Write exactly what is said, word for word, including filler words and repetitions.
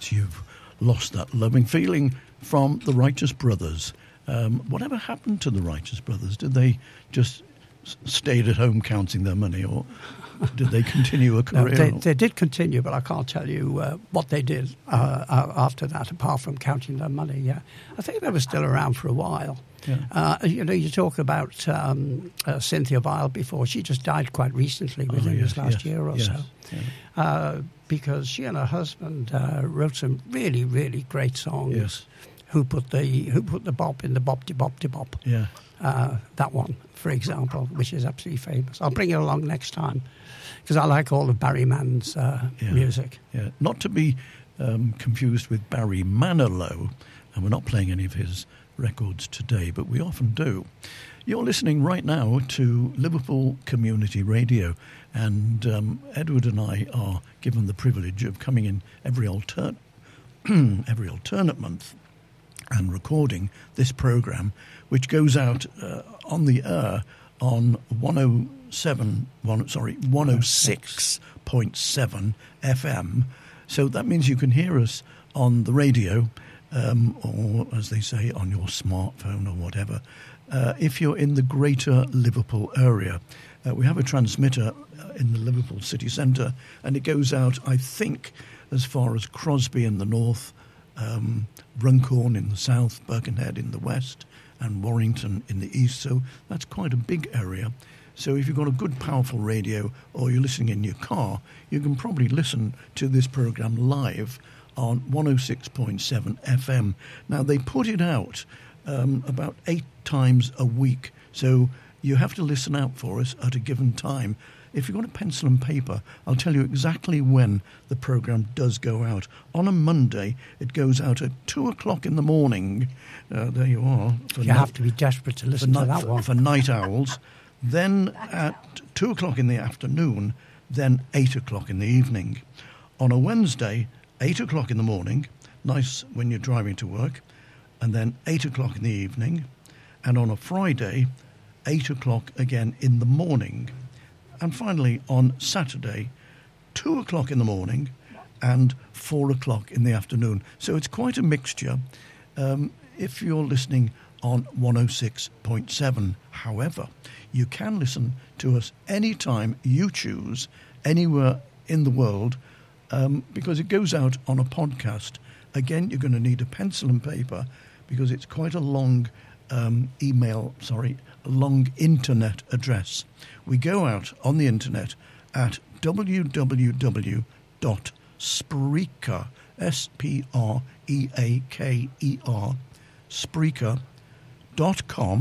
perhaps you've lost that loving feeling from the Righteous Brothers. Um, whatever happened to the Righteous Brothers? Did they just s- stayed at home counting their money, or did they continue a career? No, they, they did continue, but I can't tell you uh, what they did uh, uh, after that, apart from counting their money. Yeah, I think they were still around for a while. Yeah. Uh, you know, you talk about um, uh, Cynthia Weil before. She just died quite recently, within oh, yes, this last yes, year or yes, so, yeah. uh, because she and her husband uh, wrote some really, really great songs. Yes. Who put the Who put the bop in the bop de bop de bop? Yeah. Uh, that one, for example, which is absolutely famous. I'll bring it along next time because I like all of Barry Mann's uh, Yeah. music. Yeah, not to be um, confused with Barry Manilow, and we're not playing any of his records today, but we often do. You're listening right now to Liverpool Community Radio, and um, Edward and I are given the privilege of coming in every alter- every alternate month and recording this programme, which goes out uh, on the air on one oh seven, one, sorry, one oh six point seven F M. So that means you can hear us on the radio, um, or as they say, on your smartphone or whatever, uh, if you're in the greater Liverpool area. Uh, we have a transmitter in the Liverpool city centre, and it goes out, I think, as far as Crosby in the north, um, Runcorn in the south, Birkenhead in the west, and Warrington in the east. So that's quite a big area. So if you've got a good, powerful radio, or you're listening in your car, you can probably listen to this programme live on one oh six point seven F M. Now, they put it out um, about eight times a week, so you have to listen out for us at a given time. If you've got a pencil and paper, I'll tell you exactly when the programme does go out. On a Monday, it goes out at two o'clock in the morning. Uh, there you are. For you night, have to be desperate to listen to night, that for, one. For night owls. Then at two o'clock in the afternoon, then eight o'clock in the evening. On a Wednesday, eight o'clock in the morning, nice when you're driving to work, and then eight o'clock in the evening. And on a Friday, eight o'clock again in the morning. And finally, on Saturday, two o'clock in the morning and four o'clock in the afternoon. So it's quite a mixture. Um, if you're listening on one oh six point seven, however, you can listen to us anytime you choose, anywhere in the world, um, because it goes out on a podcast. Again, you're going to need a pencil and paper because it's quite a long um, email, sorry, a long internet address. We go out on the internet at w w w dot spreaker, S P R E A K E R, Spreaker dot com.